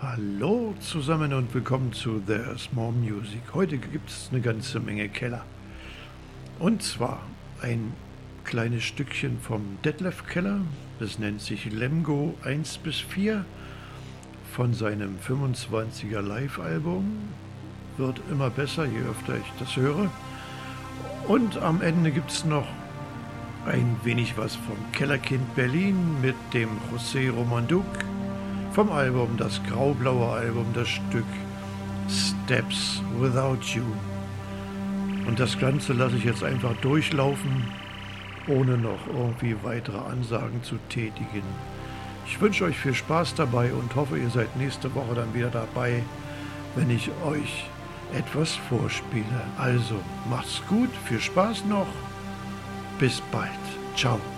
Hallo zusammen und willkommen zu There's More Music. Heute gibt es eine ganze Menge Keller. Und zwar ein kleines Stückchen vom Detlef Keller. Das nennt sich Lemgo 1 bis 4 von seinem 25er Live-Album. Wird immer besser, je öfter ich das höre. Und am Ende gibt es noch ein wenig was vom Kellerkind Berlin mit dem José Romanduc. Vom Album, das graublaue Album, das Stück Steps Without You. Und das Ganze lasse ich jetzt einfach durchlaufen, ohne noch irgendwie weitere Ansagen zu tätigen. Ich wünsche euch viel Spaß dabei und hoffe, ihr seid nächste Woche dann wieder dabei, wenn ich euch etwas vorspiele. Also, macht's gut, viel Spaß noch, bis bald. Ciao.